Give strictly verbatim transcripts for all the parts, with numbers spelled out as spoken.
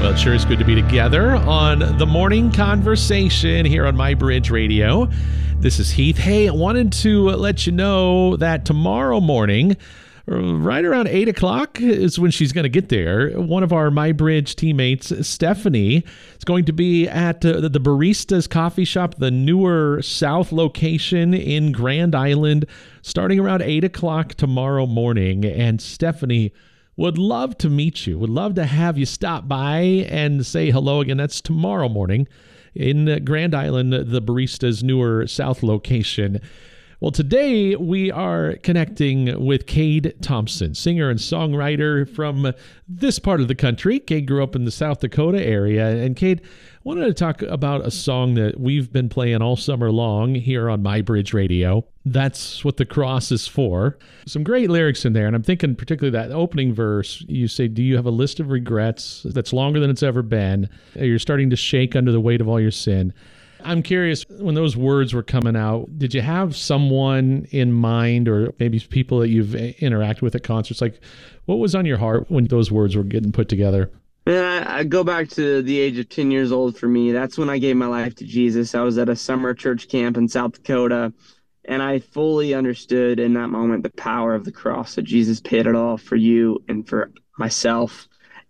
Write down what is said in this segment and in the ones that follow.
Well, it sure is good to be together on the morning conversation here on My Bridge Radio. This is Heath. Hey, I wanted to let you know that tomorrow morning, right around eight o'clock is when she's going to get there. One of our My Bridge teammates, Stephanie, is going to be at uh, the Baristas Coffee Shop, the newer South location in Grand Island, starting around eight o'clock tomorrow morning. And Stephanie would love to meet you, would love to have you stop by and say hello again. That's tomorrow morning in Grand Island, the Baristas' newer South location. Well, today we are connecting with Cade Thompson, singer and songwriter from this part of the country. Cade grew up in the South Dakota area. And Cade, I wanted to talk about a song that we've been playing all summer long here on My Bridge Radio. That's What the Cross is For. Some great lyrics in there. And I'm thinking particularly that opening verse, you say, do you have a list of regrets that's longer than it's ever been? You're starting to shake under the weight of all your sin. I'm curious, when those words were coming out, did you have someone in mind or maybe people that you've interacted with at concerts? Like, what was on your heart when those words were getting put together? Man, I, I go back to the age of ten years old for me. That's when I gave my life to Jesus. I was at a summer church camp in South Dakota, and I fully understood in that moment the power of the cross, that Jesus paid it all for you and for myself.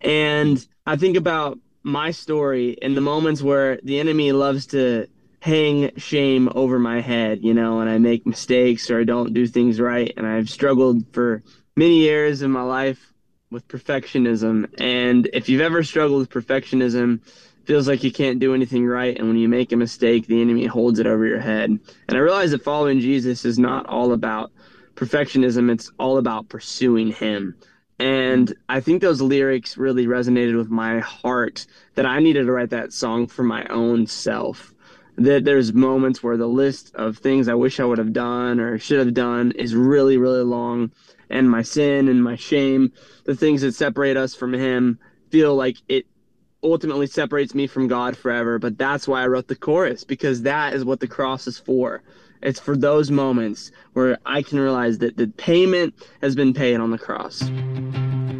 And I think about my story in the moments where the enemy loves to hang shame over my head, you know, and I make mistakes or I don't do things right. And I've struggled for many years in my life with perfectionism. And if you've ever struggled with perfectionism, it feels like you can't do anything right. And when you make a mistake, the enemy holds it over your head. And I realize that following Jesus is not all about perfectionism. It's all about pursuing him. And I think those lyrics really resonated with my heart, that I needed to write that song for my own self. That there's moments where the list of things I wish I would have done or should have done is really, really long. And my sin and my shame, the things that separate us from him, feel like it ultimately separates me from God forever. But that's why I wrote the chorus, because that is what the cross is for. It's for those moments where I can realize that the payment has been paid on the cross.